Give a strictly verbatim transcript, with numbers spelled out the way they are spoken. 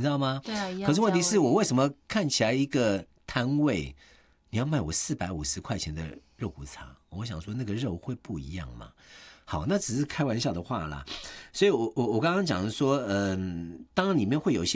你知道吗？ 对啊，一样。 可是问题是我为什么看起来一个摊位，你要卖我四百五十块钱的肉骨茶？我想说那个肉会不一样吗？好，那只是开玩笑的话啦。所以我我我刚刚讲的说，嗯，当然里面会有一些